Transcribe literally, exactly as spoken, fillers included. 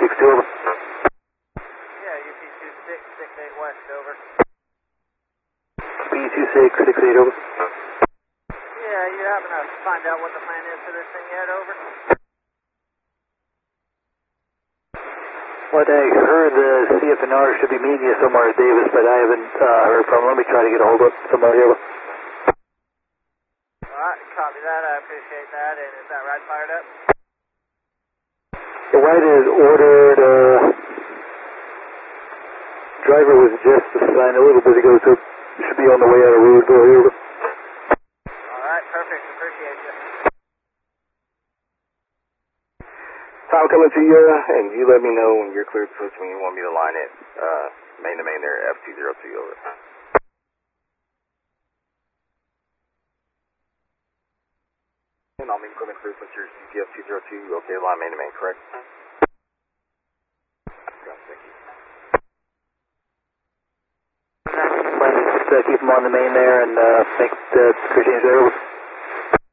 six two, over. Yeah, U P two six six eight west, over. B two six six eight, over. Yeah, you happen to find out what the plan is for this thing yet, over? Well, I heard the C F N R should be meeting you somewhere at Davis, but I haven't uh, heard from them. Let me try to get a hold of somebody here. Alright, copy that, I appreciate that, and is that ride fired up? The ride is ordered, uh, driver was just assigned a little bit ago, so should be on the way out of Roseville here. Alright, perfect, appreciate you. Tom coming to you, and you let me know when you're cleared to switch when you want me to line it, uh, main to main there, F two zero two, over. And I'll mean equipment clear switch your C P F two zero two, okay, line main to main, correct? Thank you. Just uh, keep them on the main there and uh, make the crew change there.